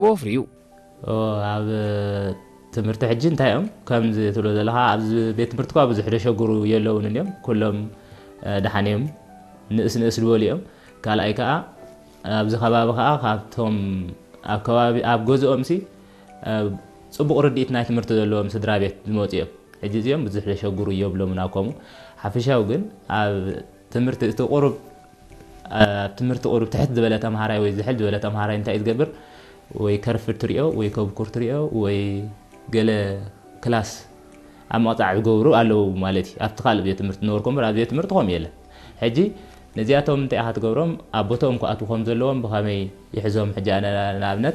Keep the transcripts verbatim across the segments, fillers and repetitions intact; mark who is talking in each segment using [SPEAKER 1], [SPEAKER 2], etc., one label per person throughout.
[SPEAKER 1] وفريو
[SPEAKER 2] ኣብ ትምህርቲ ሕጂ እንታይ እዮም ከምዚ ትብሎ ዘለኻ ኣብዚ ቤት ትምህርቲ ኳ ብዙሕ ደሸጉሩ የለውን እዮም ኩሎም ደሓን እዮም ንእስ ንእስ ዝበሉ እዮም ካልኣይ ከዓ ኣብዚ ከባቢ ከዓ ካብቶም ኣብ ከባቢ ኣብ ገዝኦም ሲ ፅቡቕ ርድኢት ናይ ትምህርቲ ዘለዎም ስድራ ቤት ዝመፁ እዮም ሕጂ እዚኦም ብዙሕ ደሸጉሩ የብሎም ናኮሙ ሓፈሻው ግን ኣብ ትምህርቲ እቲ ቁሩብ ኣብ ትምህርቲ ቁሩብ ትሕት ዝበለ ተምሃራይ ወይ ዝሕል ዝበለ ተምሃራይ እንታይ ዝገብር ወይ ከርፍር ትሪኦ ወይ ከብኩር ትሪኦ ወይ ገለ ክላስ ኣብ መቕፃዕ ዝገብሩ ኣለዉ ማለት እዩ ኣብቲ ካልእ ቤት ትምህርቲ ነበርኩም ኣብ ቤት ትምህርቲ ኸም የለን ሕጂ ነዚኣቶም እንታይ ኢኻ ትገብሮም ኣብ ቦታኦም ክኣትዉ ከም ዘለዎም ብኸመይ ይሕዞም ሕጂ ኣነ ንኣብነት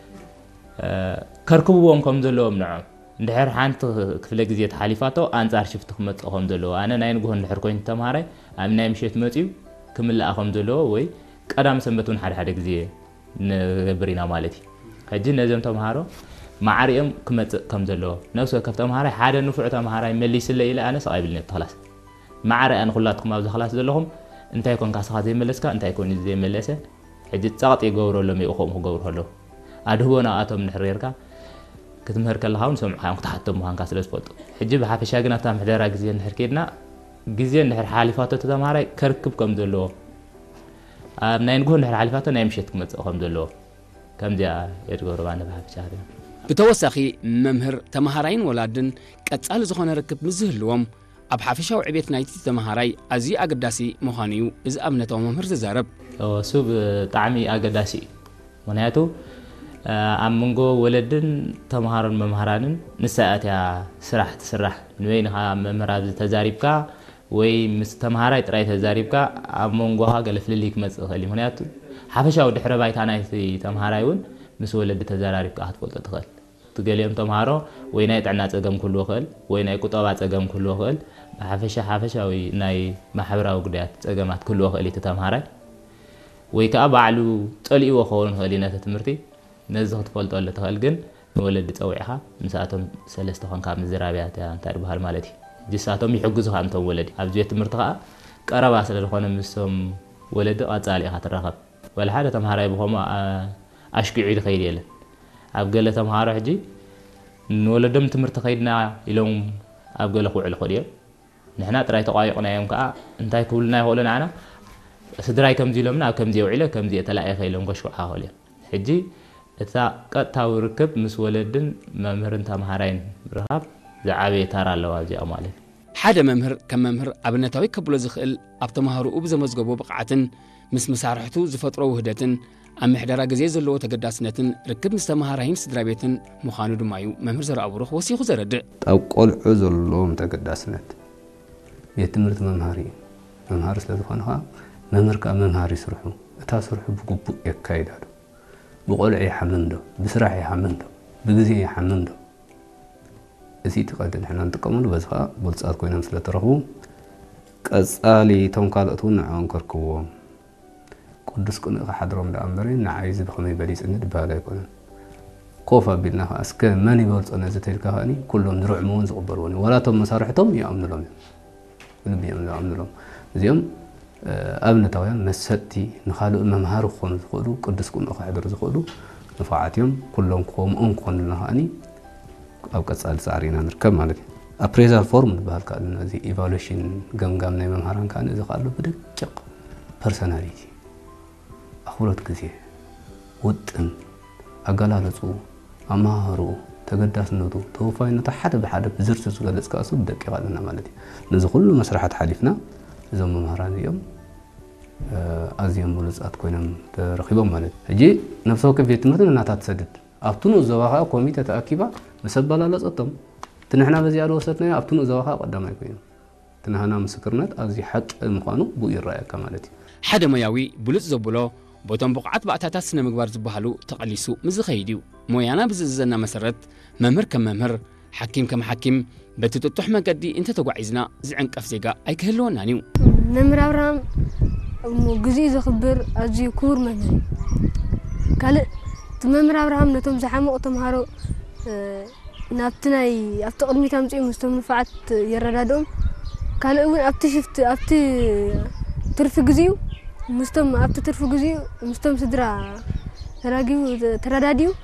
[SPEAKER 2] ከርክብዎም ከም ዘለዎም ንዖም እንድሕር ሓንቲ ክፍለ ግዜ ተሓሊፋቶ ኣንፃር ሽፍቲ ክመፅእ ከም ዘለዎ ኣነ ናይ ንግሆ እንድሕር ኮይኑ ተምሃራይ ኣብ ናይ ምሸት መፅዩ ክምላእ ከም ዘለዎ ወይ ቀዳም ሰንበት እውን ሓደ ሓደ ግዜ ንገብር ኢና ማለት እዩ ሕጂ ነዞም ተምሃሮ ማዕሪኦም ክመፅእ ከም ዘለዎ ነፍሲ ወከፍ ተምሃራይ ሓደ ንፉዕ ተምሃራይ መሊስለ ኢለ ኣነ ሰቕ ኣይብልኒ እቲ ክላስ ማዕረ ኣነ ኩላትኩም ኣብዚ ክላስ ዘለኹም እንታይ ኮንካ ስኻ ዘይመለስካ እንታይ ኮን እዩ ዘይመለሰ ሕጂ ፀቕጢ ይገብረሎም ይእኹም ክገብሩ ከለዉ ኣድህቦ ናብኣቶም እንድሕር ጌርካ ክትምህር ከለኻ እውን ሰምዑኻ ክትሓቶም ምዃንካ ስለ ዝፈልጡ ሕጂ ብሓፈሻ ግን ኣብታ ምሕደራ ግዜ እንድሕር ከድና ግዜ እንድሕር ሓሊፋቶ እቲ ተምሃራይ ከርክብ ከም ዘለዎ ኣብ ናይ ንግሆ እንድሕር ሓሊፋቶ ናይ ምሸት ክመፅእ ከም ዘለዎ ከምዚኣ የድገብሩ ባነ ብሓፈሻ
[SPEAKER 1] ብተወሳኺ መምህር ተምሃራይን ወላድን ቀጻሊ ዝኾነ ርክብ ምዝህልዎም ኣብ ሓፈሻዊ ዕቤት ናይቲ ተምሃራይ ኣዝዩ ኣገዳሲ ምዃኑ እዩ እዚ ኣብነታዊ መምህር ዝዛረብ
[SPEAKER 2] እሱ ብጣዕሚ ኣገዳሲ እዩ ምክንያቱ ኣብ መንጎ ወለድን ተምሃሮን መምሃራንን ንሳኣትያ ስራሕ ትስራሕ ንበይንኻ መምህር ኣብዚ ተዛሪብካ ወይ ምስ ተምሃራይ ጥራይ ተዛሪብካ ኣብ መንጎኻ ገለ ፍልልይ ክመፅእ ይኽእል እዩ ምክንያቱ ሓፈሻዊ ድሕረ ባይታ ናይቲ ተምሃራይ እውን ምስ ወለዲ ተዘራሪብካ ክትፈልጦ ትኽእል እቲ ገሊኦም ተምሃሮ ወይ ናይ ጥዕና ፀገም ክህልዎ ይኽእል ወይ ናይ ቁጠባ ፀገም ክህልዎ ይኽእል ብሓፈሻ ሓፈሻዊ ናይ ማሕበራዊ ጉዳያት ፀገማት ክህልዎ ይኽእል እቲ ተምሃራይ ወይ ከዓ ባዕሉ ጠሊእዎ ክኸውን ይኽእል እዩ ነቲ ትምህርቲ ነዚ ክትፈልጠሉ ትኽእል ግን ንወለዲ ፀዊዕኻ ንሳቶም ሰለስተ ኮንካ ምዝራብያት እንታይ ይበሃል ማለት እዩ ጅሳቶም ይሕግዙኻ እንቶም ወለዲ ኣብዚ ቤት ትምህርቲ ከዓ ቀረባ ስለ ዝኾነ ምስቶም ወለዲ ቀፃሊ ኢኻ ትራኸብ ወላ ሓደ ተምሃራይ ብኸምኡ ኣሽኪዑ ኢሉ ከይድ የለን ኣብ ገለ ተምሃሮ ሕጂ ንወለዶም ትምህርቲ ከይድና ኢሎም ኣብ ገለ ክውዕሉ ይኽእሉ እዮም ንሕና ጥራይ ተቋይቕናዮም ከዓ እንታይ ክብሉና ይኽእሉ ንዓና ስድራይ ከምዚ ኢሎምና ኣብ ከምዚ የውዒለ ከምዚ የተለኣየ ከኢሎም ከሽኩዕካ ይኽእሉ እዮም ሕጂ እታ ቀጥታዊ ርክብ ምስ ወለድን መምህርን ተምሃራይን ርኻብ ዝዓበየ ታራ ኣለዋ እዚኣ ማለት እዩ
[SPEAKER 1] ሓደ መምህር ከም መምህር ኣብነታዊ ከብሎ ዝኽእል ኣብ ተምሃሮኡ ብዘመዝገቦ ብቕዓትን ምስ መሳርሕቱ ዝፈጥሮ ውህደትን ኣብ ምሕደራ ግዜ ዘለዎ ተገዳስነትን ርክብ ምስ ተምሃራይን ስድራ ቤትን ምዃኑ ድማ እዩ መምህር ዘረኣብሩኽ ወሲኹ ዘረድእ
[SPEAKER 3] ኣብ ቆልዑ ዘለዎም ተገዳስነት ቤት ትምህርቲ መምሃሪ መምሃሪ ስለ ዝኾንኻ መምህር ከዓ መምሃሪ ስርሑ እታ ስርሑ ብግቡእ የካይዳ ዶ ብቆልዑ ይሓምን ዶ ብስራሕ ይሓምን ዶ ብግዜ ይሓምን ዶ እዚ ትቐዲ ንሕና ንጥቀመሉ በዚ ከዓ ብልፃት ኮይኖም ስለተረኽቡ ቀፃሊ እቶም ካልኦት እውን ንዕኦም ከርክብዎም ቅዱስ ቅኑዕ ሓድሮም ዳ እምበሪ ንዓይ እዚ ብኸመይ በሊፅኒ ድበሃል ኣይኮነን ኮፍ ኣቢልና ከዓ እስከ መን ይበልፆ ነዚ ተይልካ ከኣኒ ኩሎም ዝርዕሙ እውን ዝቕበልዎን ወላቶም መሳርሕቶም ይኣምንሎም እዮም ልቢ ይኣምንሎም እዚኦም ኣብነታውያን መሰጥቲ ንኻልእ መምሃሪ ክኾኑ ዝኽእሉ ቅዱስ ቅኑዕ ክሕድሩ ዝኽእሉ ንፋዓት እዮም ኩሎም ከምኦም ክኾኑልና ከኣኒ ኣብ ቀፃሊ ፃዕሪ ኢና ንርከብ ማለት እዩ ኣፕሬዛል ፎርም ዝበሃል ከዓ እዚ ኢቫሉዌሽን ገምጋም ናይ መምሃራን ከዓ እዚ ከዓ ኣሎ ብደቂቕ ፐርሶናሊቲ ኣኽብሮት ግዜ ውጥን ኣገላለፁ ኣመሃርኡ ተገዳስነቱ ተወፋይነቱ ሓደ ብሓደ ብዝርዝር ዝገለፅ ከዓ እሱ ብደቂቕ ኣለና ማለት እዩ ነዚ ኩሉ መስራሓት ሓሊፍና እዞም መምሃራን እዚኦም ኣዝዮም ብሉፃት ኮይኖም ተረኺቦም ማለት እዩ ሕጂ ነፍሲ ወከፍ ቤት ትምህርቲ እናታት ትሰድድ ኣብቲ ንኡ ዞባ ከዓ ኮሚቴ ተኣኪባ ምስ ኣበላለፀቶም እቲ ንሕና በዚኣ ዝወሰድናዮ ኣብቲ ንኡ ዞባ ከዓ ቀዳማይ ኮይኑ እቲ ንህና ምስክርነት ኣዝዩ ሓቂ ምዃኑ ብኡ ይረኣየካ ማለት እዩ
[SPEAKER 1] ሓደ ሞያዊ ብሉፅ ዘብሎ ቦቶም ብቕዓት ባእታታት ስነ ምግባር ዝበሃሉ ተቐሊሱ ምዝኸይድ እዩ ሞያና ብዝእዘና መሰረት መምህር ከም መምህር ሓኪም ከም ሓኪም በቲ ጥጡሕ መገዲ እንተተጓዒዝና ዝዕንቀፍ ዜጋ ኣይክህልወናን እዩ
[SPEAKER 4] መምህር ኣብርሃም ግዜኡ ዘኽብር ኣዝዩ ክቡር መምህር ካልእ እቲ መምህር ኣብርሃም ነቶም ዝሓመቑ ተምሃሮ ናብቲ ናይ ኣብቲ ቅድሚት ኣምፂኡ ምስቶም ንፋዓት የረዳድኦም ካልእ እውን ኣብቲ ሽፍቲ ኣብቲ ትርፊ ግዜኡ مستم أبت ترفق جي مستم سدرا تراجيو تراديو